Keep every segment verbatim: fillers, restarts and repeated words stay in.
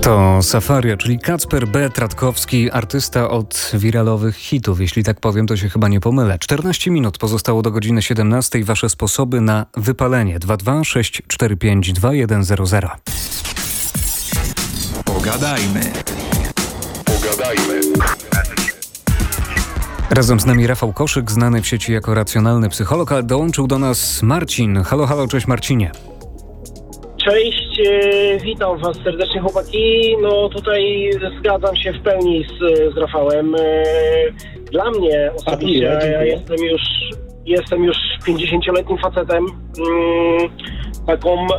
To Safaria, czyli Kacper B. Tratkowski, artysta od wiralowych hitów. Jeśli tak powiem, to się chyba nie pomylę. czternaście minut pozostało do godziny siedemnastej. Wasze sposoby na wypalenie. dwa dwa sześć cztery pięć dwa jeden zero zero. Pogadajmy. Pogadajmy. Razem z nami Rafał Koszyk, znany w sieci jako racjonalny psycholog, ale dołączył do nas Marcin. Halo, halo, cześć Marcinie. Cześć, e, witam was serdecznie chłopaki. No tutaj zgadzam się w pełni z, z Rafałem. E, dla mnie osobiście, Dziękuję, ja dziękuję. jestem już jestem już pięćdziesięcioletnim facetem. Mm, taką e,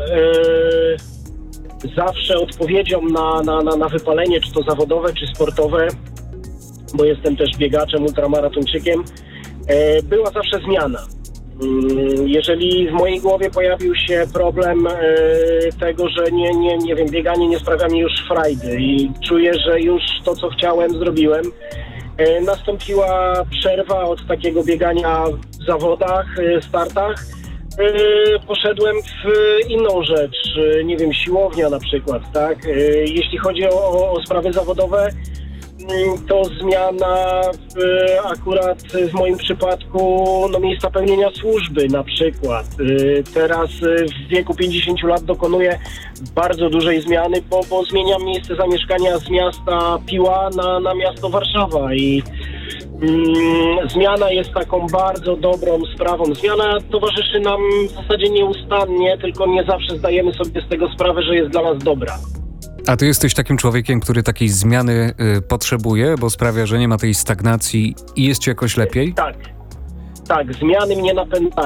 zawsze odpowiedzią na, na, na, na wypalenie, czy to zawodowe, czy sportowe, bo jestem też biegaczem, ultramaratończykiem, e, była zawsze zmiana. Jeżeli w mojej głowie pojawił się problem e, tego, że nie, nie, nie wiem, bieganie nie sprawia mi już frajdy i czuję, że już to, co chciałem, zrobiłem, e, nastąpiła przerwa od takiego biegania w zawodach, e, startach. E, poszedłem w inną rzecz, e, nie wiem, siłownia na przykład, tak? E, jeśli chodzi o, o sprawy zawodowe, to zmiana w, akurat w moim przypadku no, miejsca pełnienia służby na przykład. Teraz w wieku pięćdziesięciu lat dokonuję bardzo dużej zmiany, bo, bo zmieniam miejsce zamieszkania z miasta Piła na, na miasto Warszawa i mm, zmiana jest taką bardzo dobrą sprawą. Zmiana towarzyszy nam w zasadzie nieustannie, tylko nie zawsze zdajemy sobie z tego sprawę, że jest dla nas dobra. A ty jesteś takim człowiekiem, który takiej zmiany y, potrzebuje, bo sprawia, że nie ma tej stagnacji i jest ci jakoś lepiej? Tak, tak, zmiany mnie napędzają.